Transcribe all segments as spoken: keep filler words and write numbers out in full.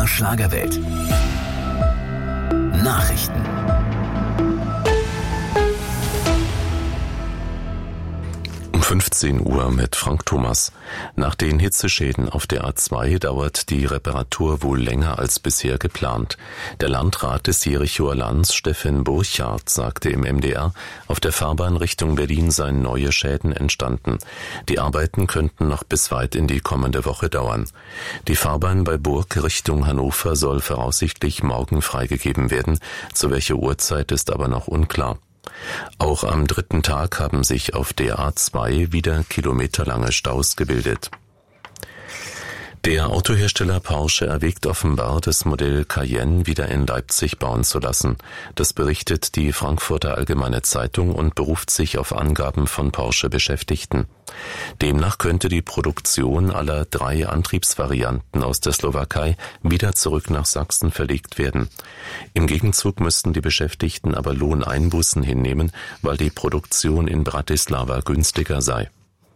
der Schlagerwelt. Nachrichten. Um fünfzehn Uhr mit Frank Thomas. Nach den Hitzeschäden auf der A zwei dauert die Reparatur wohl länger als bisher geplant. Der Landrat des Jerichoer Lands, Steffen Burchardt, sagte im M D R, auf der Fahrbahn Richtung Berlin seien neue Schäden entstanden. Die Arbeiten könnten noch bis weit in die kommende Woche dauern. Die Fahrbahn bei Burg Richtung Hannover soll voraussichtlich morgen freigegeben werden. Zu welcher Uhrzeit ist aber noch unklar. Auch am dritten Tag haben sich auf der A zwei wieder kilometerlange Staus gebildet. Der Autohersteller Porsche erwägt offenbar, das Modell Cayenne wieder in Leipzig bauen zu lassen. Das berichtet die Frankfurter Allgemeine Zeitung und beruft sich auf Angaben von Porsche-Beschäftigten. Demnach könnte die Produktion aller drei Antriebsvarianten aus der Slowakei wieder zurück nach Sachsen verlegt werden. Im Gegenzug müssten die Beschäftigten aber Lohneinbußen hinnehmen, weil die Produktion in Bratislava günstiger sei.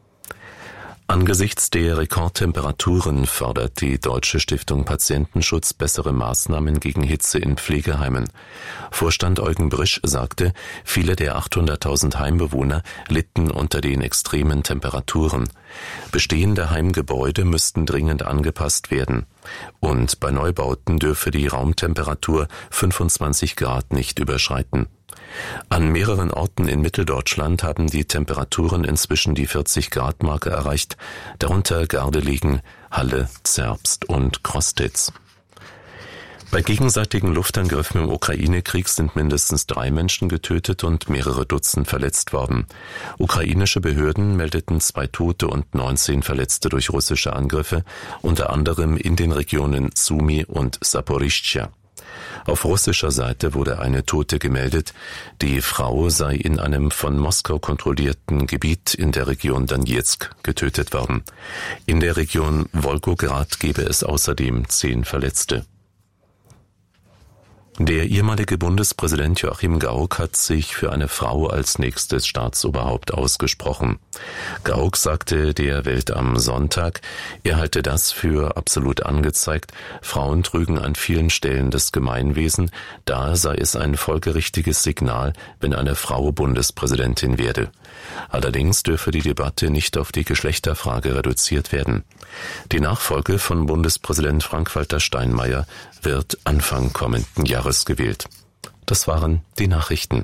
Angesichts der Rekordtemperaturen fordert die Deutsche Stiftung Patientenschutz bessere Maßnahmen gegen Hitze in Pflegeheimen. Vorstand Eugen Brisch sagte, viele der achthunderttausend Heimbewohner litten unter den extremen Temperaturen. Bestehende Heimgebäude müssten dringend angepasst werden. Und bei Neubauten dürfe die Raumtemperatur fünfundzwanzig Grad nicht überschreiten. An mehreren Orten in Mitteldeutschland haben die Temperaturen inzwischen die vierzig Grad Marke erreicht, darunter Gardelegen, Halle, Zerbst und Krostitz. Bei gegenseitigen Luftangriffen im Ukraine-Krieg sind mindestens drei Menschen getötet und mehrere Dutzend verletzt worden. Ukrainische Behörden meldeten zwei Tote und neunzehn Verletzte durch russische Angriffe, unter anderem in den Regionen Sumy und Saporischschja. Auf russischer Seite wurde eine Tote gemeldet. Die Frau sei in einem von Moskau kontrollierten Gebiet in der Region Donezk getötet worden. In der Region Wolgograd gebe es außerdem zehn Verletzte. Der ehemalige Bundespräsident Joachim Gauck hat sich für eine Frau als nächstes Staatsoberhaupt ausgesprochen. Gauck sagte der Welt am Sonntag, er halte das für absolut angezeigt. Frauen trügen an vielen Stellen das Gemeinwesen. Da sei es ein folgerichtiges Signal, wenn eine Frau Bundespräsidentin werde. Allerdings dürfe die Debatte nicht auf die Geschlechterfrage reduziert werden. Die Nachfolge von Bundespräsident Frank-Walter Steinmeier wird Anfang kommenden Jahres gewählt. Das waren die Nachrichten.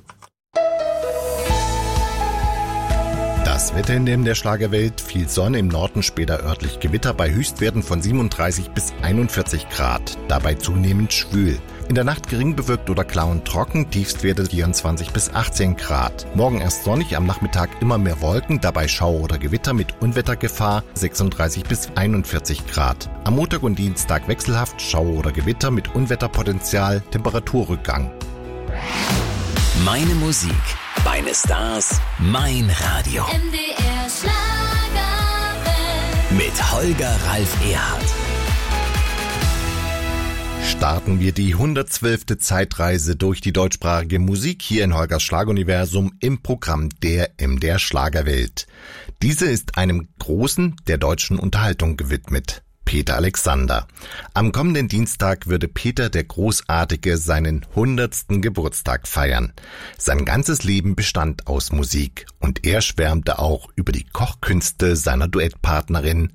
Das Wetter in dem der Schlagerwelt: viel Sonne, im Norden später örtlich Gewitter bei Höchstwerten von siebenunddreißig bis einundvierzig Grad, dabei zunehmend schwül. In der Nacht gering bewölkt oder klar und trocken, Tiefstwerte vierundzwanzig bis achtzehn Grad. Morgen erst sonnig, am Nachmittag immer mehr Wolken, dabei Schauer oder Gewitter mit Unwettergefahr, sechsunddreißig bis einundvierzig Grad. Am Montag und Dienstag wechselhaft, Schauer oder Gewitter mit Unwetterpotenzial, Temperaturrückgang. Meine Musik, meine Stars, mein Radio. M D R Schlagerwelt. Mit Holger Ralf Erhardt. Starten wir die hundertzwölfte Zeitreise durch die deutschsprachige Musik hier in Holgers Schlageruniversum im Programm der M D R Schlagerwelt. Diese ist einem Großen der deutschen Unterhaltung gewidmet: Peter Alexander. Am kommenden Dienstag würde Peter der Großartige seinen hundertsten Geburtstag feiern. Sein ganzes Leben bestand aus Musik und er schwärmte auch über die Kochkünste seiner Duettpartnerin